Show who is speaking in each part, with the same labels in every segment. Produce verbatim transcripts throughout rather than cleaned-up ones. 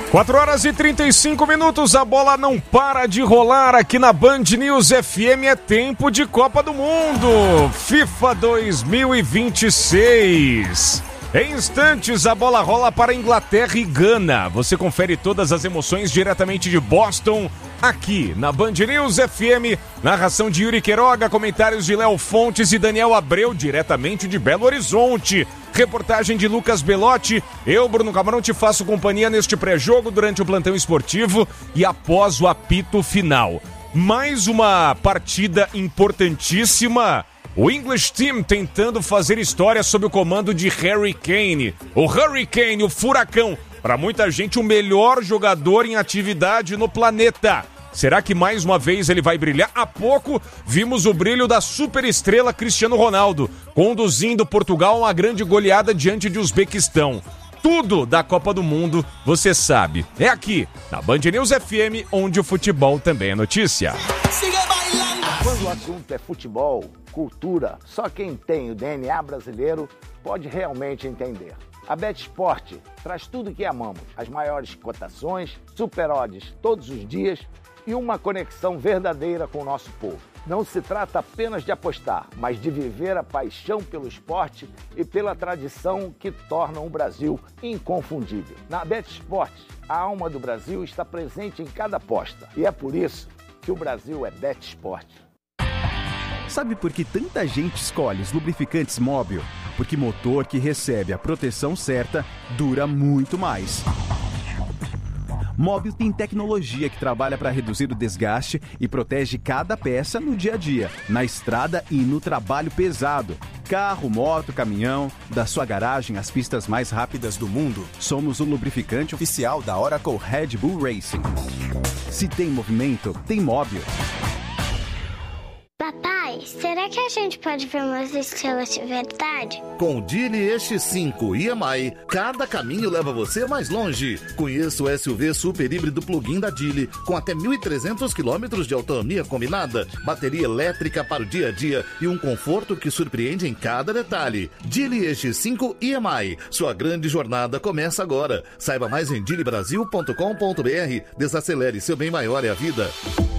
Speaker 1: quatro horas e trinta e cinco minutos, a bola não para de rolar aqui na Band News F M, é tempo de Copa do Mundo, FIFA dois mil e vinte e seis. Em instantes, a bola rola para Inglaterra e Gana. Você confere todas as emoções diretamente de Boston, aqui na Band News F M. Narração de Yuri Queiroga, comentários de Léo Fontes e Daniel Abreu, diretamente de Belo Horizonte. Reportagem de Lucas Belotti. Eu, Bruno Camarão, te faço companhia neste pré-jogo durante o plantão esportivo e após o apito final. Mais uma partida importantíssima. O English Team tentando fazer história sob o comando de Harry Kane. O Harry Kane, o furacão, para muita gente o melhor jogador em atividade no planeta. Será que mais uma vez ele vai brilhar? Há pouco vimos o brilho da superestrela Cristiano Ronaldo, conduzindo Portugal a uma grande goleada diante de Uzbequistão. Tudo da Copa do Mundo, você sabe. É aqui, na Band News F M, onde o futebol também é notícia.
Speaker 2: Quando o assunto é futebol, cultura, só quem tem o D N A brasileiro pode realmente entender. A BetSport traz tudo que amamos, as maiores cotações, super odds todos os dias e uma conexão verdadeira com o nosso povo. Não se trata apenas de apostar, mas de viver a paixão pelo esporte e pela tradição que tornam o Brasil inconfundível. Na BetSport, a alma do Brasil está presente em cada aposta e é por isso que o Brasil é BetSport.
Speaker 3: Sabe por que tanta gente escolhe os lubrificantes Móbil? Porque motor que recebe a proteção certa dura muito mais. Móbil tem tecnologia que trabalha para reduzir o desgaste e protege cada peça no dia a dia, na estrada e no trabalho pesado. Carro, moto, caminhão, da sua garagem às pistas mais rápidas do mundo, somos o lubrificante oficial da Oracle Red Bull Racing. Se tem movimento, tem Móbil.
Speaker 4: Papai, será que a gente pode ver umas estrelas de verdade?
Speaker 5: Com o Geely X cinco e M I, cada caminho leva você mais longe. Conheça o S U V super híbrido plug-in da Geely, com até mil e trezentos quilômetros de autonomia combinada, bateria elétrica para o dia a dia e um conforto que surpreende em cada detalhe. Geely X cinco e M I, sua grande jornada começa agora. Saiba mais em geely brasil ponto com ponto b r. Desacelere, seu bem maior é a vida.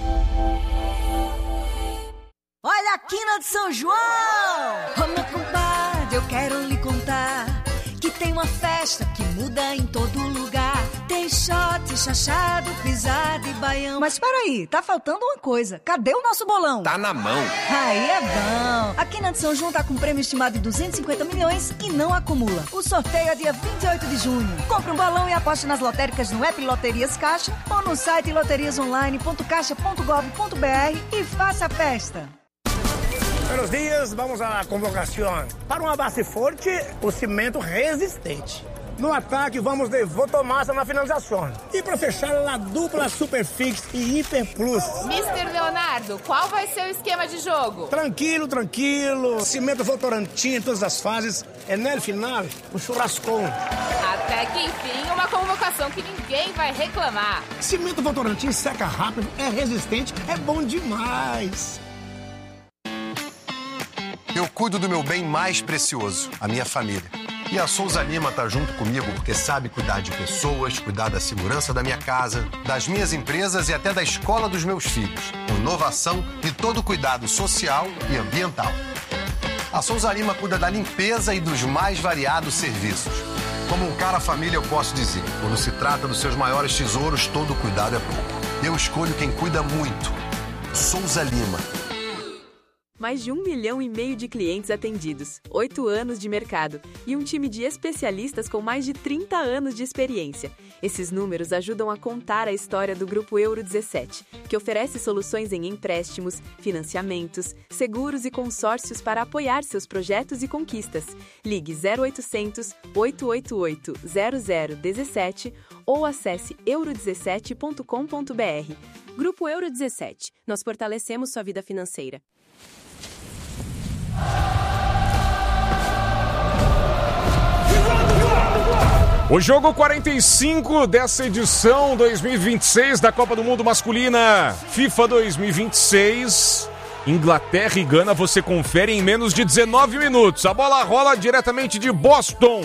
Speaker 6: Olha a quina de São João! Ô meu compadre, eu quero lhe contar que tem uma festa que muda em todo lugar. Tem shot, chachado, pisada e baião. Mas peraí, tá faltando uma coisa. Cadê o nosso bolão?
Speaker 7: Tá na mão.
Speaker 6: Aí é bom. A quina de São João tá com prêmio estimado de duzentos e cinquenta milhões e não acumula. O sorteio é dia vinte e oito de junho. Compre um balão e aposte nas lotéricas no app Loterias Caixa ou no site loterias online ponto caixa ponto gov ponto b r e faça a festa.
Speaker 8: Buenos dias, vamos à convocação. Para uma base forte, o cimento resistente. No ataque, vamos de Votomassa na finalização. E para fechar, a dupla Superfix e Hiper Plus.
Speaker 9: mister Leonardo, qual vai ser o esquema de jogo?
Speaker 8: Tranquilo, tranquilo. Cimento Votorantim em todas as fases. É no final, o churrascão.
Speaker 9: Até que enfim, uma convocação que ninguém vai reclamar.
Speaker 8: Cimento Votorantim seca rápido, é resistente, é bom demais.
Speaker 7: Eu cuido do meu bem mais precioso, a minha família. E a Souza Lima tá junto comigo porque sabe cuidar de pessoas, cuidar da segurança da minha casa, das minhas empresas e até da escola dos meus filhos, com inovação e todo o cuidado social e ambiental. A Souza Lima cuida da limpeza e dos mais variados serviços. Como um cara família, eu posso dizer, quando se trata dos seus maiores tesouros, todo cuidado é pouco. Eu escolho quem cuida muito. Souza Lima.
Speaker 10: Mais de um milhão e meio de clientes atendidos, oito anos de mercado e um time de especialistas com mais de trinta anos de experiência. Esses números ajudam a contar a história do Grupo Euro dezessete, que oferece soluções em empréstimos, financiamentos, seguros e consórcios para apoiar seus projetos e conquistas. Ligue zero oitocentos, oito oito oito, zero zero um sete ou acesse euro dezessete ponto com ponto b r. Grupo Euro dezessete. Nós fortalecemos sua vida financeira.
Speaker 1: O jogo quarenta e cinco dessa edição dois mil e vinte e seis da Copa do Mundo Masculina FIFA dois mil e vinte e seis. Inglaterra e Gana você confere em menos de dezenove minutos. A bola rola diretamente de Boston,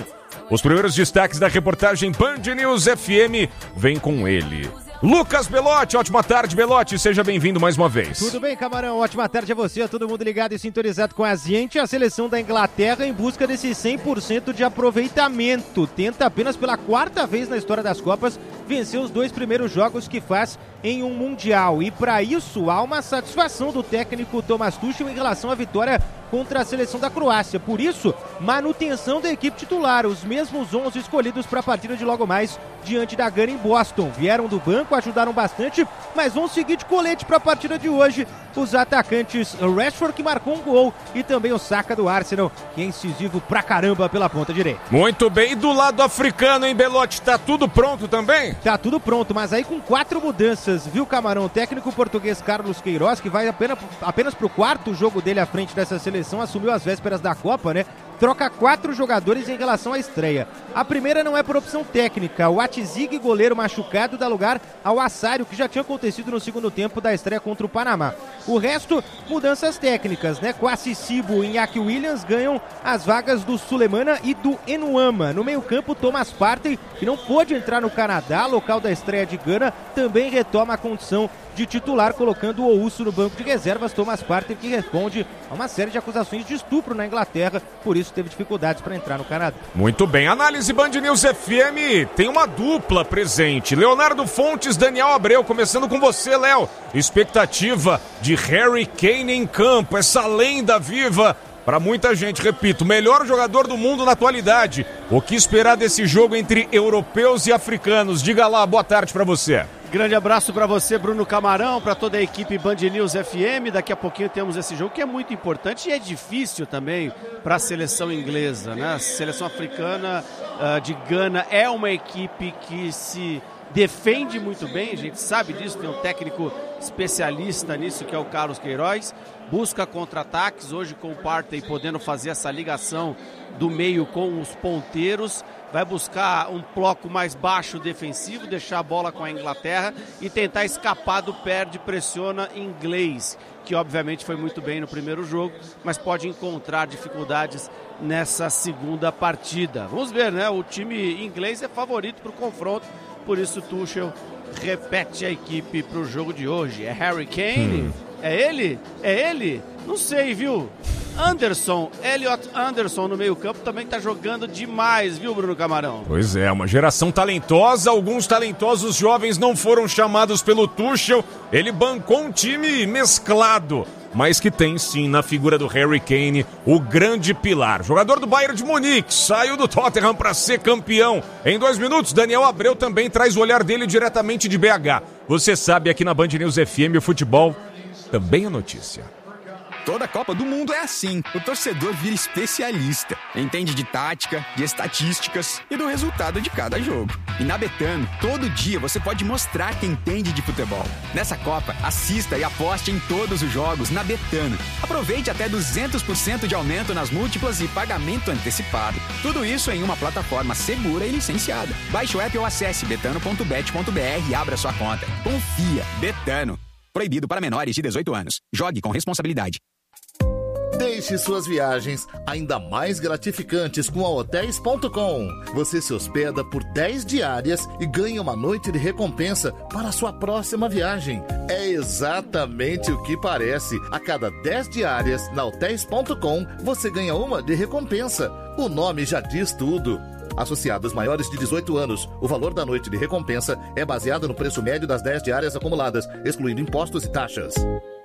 Speaker 1: Os primeiros destaques da reportagem Band News F M vem com ele. Lucas Belotti, ótima tarde, Belotti, seja bem-vindo mais uma vez.
Speaker 11: Tudo bem, Camarão, ótima tarde a você, a todo mundo ligado e sintonizado com a gente. A seleção da Inglaterra em busca desse cem por cento de aproveitamento. Tenta apenas pela quarta vez na história das Copas vencer os dois primeiros jogos que faz em um Mundial. E para isso há uma satisfação do técnico Thomas Tuchel em relação à vitória contra a seleção da Croácia. Por isso, manutenção da equipe titular, os mesmos onze escolhidos para a partida de logo mais diante da Gana em Boston. Vieram do banco, ajudaram bastante, mas vão seguir de colete para a partida de hoje. Os atacantes Rashford, que marcou um gol, e também o Saka do Arsenal, que é incisivo pra caramba pela ponta direita.
Speaker 1: Muito bem, e do lado africano, hein, Belotti, tá tudo pronto também?
Speaker 11: Tá tudo pronto, mas aí com quatro mudanças, viu, Camarão? O técnico português Carlos Queiroz, que vai apenas, apenas pro quarto jogo dele à frente dessa seleção, assumiu as vésperas da Copa, né? Troca quatro jogadores em relação à estreia. A primeira não é por opção técnica. O Atzig, goleiro machucado, dá lugar ao Assário, que já tinha acontecido no segundo tempo da estreia contra o Panamá. O resto, mudanças técnicas, né? Kwasi Sibo e Iñaki Williams ganham as vagas do Sulemana e do Enuama. No meio-campo, Thomas Partey, que não pôde entrar no Canadá, local da estreia de Gana, também retoma a condição de titular, colocando o Ousso no banco de reservas. Thomas Partey, que responde a uma série de acusações de estupro na Inglaterra, por isso teve dificuldades para entrar no Canadá.
Speaker 1: Muito bem, análise Band News F M tem uma dupla presente, Leonardo Fontes, Daniel Abreu, começando com você, Léo. Expectativa de Harry Kane em campo, essa lenda viva para muita gente, repito, melhor jogador do mundo na atualidade. O que esperar desse jogo entre europeus e africanos? Diga lá, boa tarde para você.
Speaker 12: Grande abraço para você, Bruno Camarão, para toda a equipe Band News F M. Daqui a pouquinho temos esse jogo que é muito importante e é difícil também para a seleção inglesa, né? A seleção africana uh, de Gana é uma equipe que se defende muito bem, a gente sabe disso, tem um técnico especialista nisso que é o Carlos Queiroz. Busca contra-ataques, hoje com o Partey podendo fazer essa ligação do meio com os ponteiros, vai buscar um bloco mais baixo defensivo, deixar a bola com a Inglaterra e tentar escapar do perde, pressiona inglês, que obviamente foi muito bem no primeiro jogo, mas pode encontrar dificuldades nessa segunda partida. Vamos ver, né? O time inglês é favorito para o confronto, por isso Tuchel repete a equipe para o jogo de hoje. É Harry Kane? Hum. É ele? É ele? Não sei, viu? Anderson, Elliot Anderson no meio campo também tá jogando demais, viu, Bruno Camarão?
Speaker 1: Pois é, uma geração talentosa, alguns talentosos jovens não foram chamados pelo Tuchel, ele bancou um time mesclado, mas que tem sim na figura do Harry Kane o grande pilar. Jogador do Bayern de Munique, saiu do Tottenham para ser campeão. Em dois minutos, Daniel Abreu também traz o olhar dele diretamente de B H. Você sabe, aqui na Band News F M, o futebol também é notícia.
Speaker 13: Toda Copa do Mundo é assim. O torcedor vira especialista. Entende de tática, de estatísticas e do resultado de cada jogo. E na Betano, todo dia você pode mostrar que entende de futebol. Nessa Copa, assista e aposte em todos os jogos na Betano. Aproveite até duzentos por cento de aumento nas múltiplas e pagamento antecipado. Tudo isso em uma plataforma segura e licenciada. Baixe o app ou acesse betano ponto bet ponto b r e abra sua conta. Confia. Betano. Proibido para menores de dezoito anos. Jogue com responsabilidade.
Speaker 5: Deixe suas viagens ainda mais gratificantes com a hotéis ponto com. Você se hospeda por dez diárias e ganha uma noite de recompensa para a sua próxima viagem. É exatamente o que parece. A cada dez diárias na hotéis ponto com, você ganha uma de recompensa. O nome já diz tudo. Associados maiores de dezoito anos, o valor da noite de recompensa é baseado no preço médio das dez diárias acumuladas, excluindo impostos e taxas.